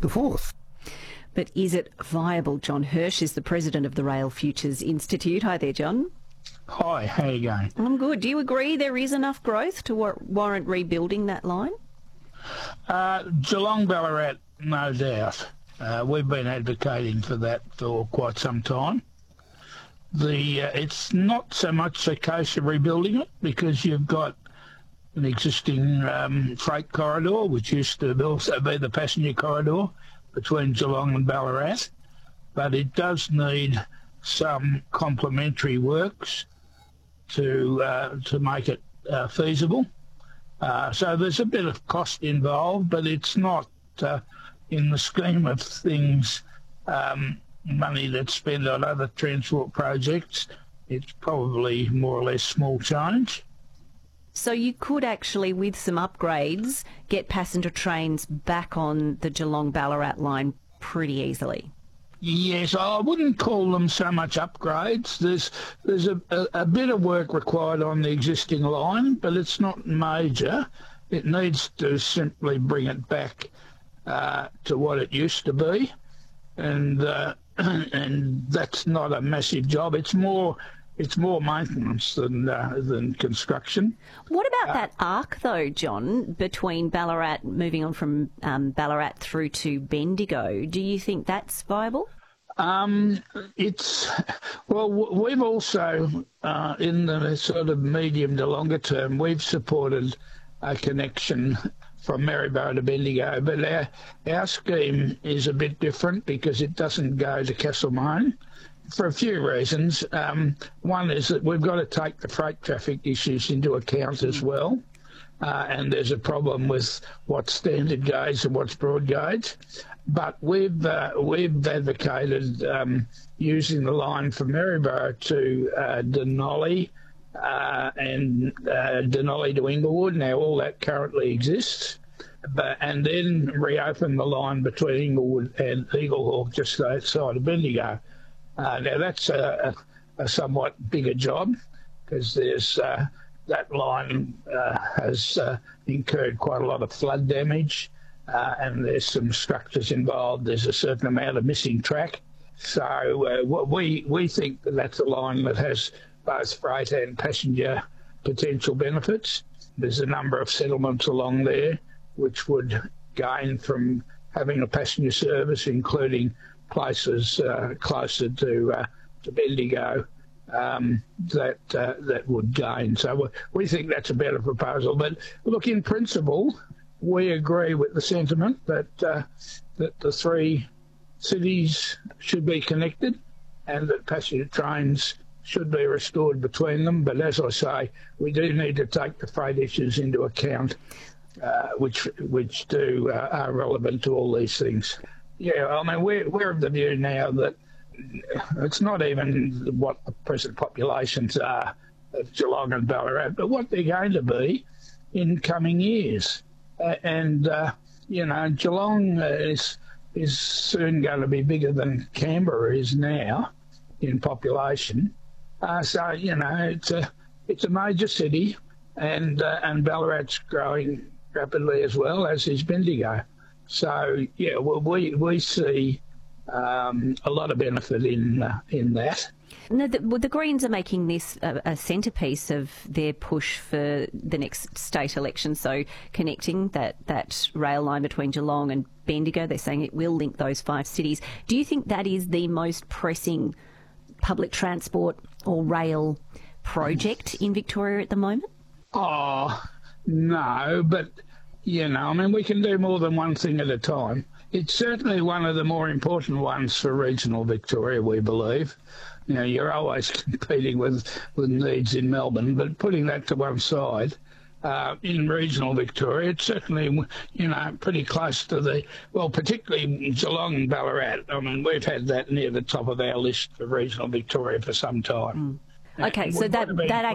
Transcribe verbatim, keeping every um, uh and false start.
the fourth. But is it viable? John Hirsch is the president of the Rail Futures Institute. Hi there, John. Hi, how are you going? I'm good. Do you agree there is enough growth to war- warrant rebuilding that line? Uh, Geelong Ballarat, no doubt. Uh, we've been advocating for that for quite some time. The uh, it's not so much a case of rebuilding it because you've got an existing um, freight corridor, which used to also be the passenger corridor between Geelong and Ballarat, but it does need some complementary works to uh, to make it uh, feasible. Uh, so there's a bit of cost involved, but it's not, uh, in the scheme of things, um, money that's spent on other transport projects. It's probably more or less small change. So you could actually, with some upgrades, get passenger trains back on the Geelong-Ballarat line pretty easily. Yes, I wouldn't call them so much upgrades. There's there's a, a, a bit of work required on the existing line, but it's not major. It needs to simply bring it back uh, to what it used to be, and uh, and that's not a massive job. It's more it's more maintenance than uh, than construction. What about uh, that arc, though, John, between Ballarat, moving on from um, Ballarat through to Bendigo? Do you think that's viable? Um, it's, well, we've also, uh, in the sort of medium to longer term, we've supported a connection from Maryborough to Bendigo, but our, our scheme is a bit different because it doesn't go to Castlemaine for a few reasons. Um, one is that we've got to take the freight traffic issues into account as well. Uh, and there's a problem with what's standard gauge and what's broad gauge. But we've uh, we've advocated um, using the line from Maryborough to uh, Denali uh, and uh, Denali to Inglewood. Now all that currently exists, but and then reopen the line between Inglewood and Eaglehawk just outside of Bendigo. Uh, now that's a, a, a somewhat bigger job because there's uh, that line uh, has uh, incurred quite a lot of flood damage. Uh, and there's some structures involved. There's a certain amount of missing track. So uh, what we we think that that's a line that has both freight and passenger potential benefits. There's a number of settlements along there which would gain from having a passenger service, including places uh, closer to uh, to Bendigo um, that uh, that would gain. So we think that's a better proposal. But look, in principle, we agree with the sentiment that uh, that the three cities should be connected and that passenger trains should be restored between them. But as I say, we do need to take the freight issues into account, uh, which which do uh, are relevant to all these things. Yeah, I mean, we're, we're of the view now that it's not even what the present populations are of Geelong and Ballarat, but what they're going to be in coming years. Uh, and, uh, you know, Geelong uh, is, is soon going to be bigger than Canberra is now in population. Uh, so, you know, it's a, it's a major city, and, uh, and Ballarat's growing rapidly as well, as is Bendigo. So, yeah, well, we, we see um, a lot of benefit in, uh, in that. No, the, well, the Greens are making this a, a centrepiece of their push for the next state election, so connecting that, that rail line between Geelong and Bendigo. They're saying it will link those five cities. Do you think that is the most pressing public transport or rail project in Victoria at the moment? Oh, no, but, you know, I mean, we can do more than one thing at a time. It's certainly one of the more important ones for regional Victoria, we believe. You know, you're always competing with, with needs in Melbourne, but putting that to one side, uh, in regional Victoria, it's certainly, you know, pretty close to the, well, particularly Geelong and Ballarat. I mean, we've had that near the top of our list for regional Victoria for some time. Mm. Okay, so that that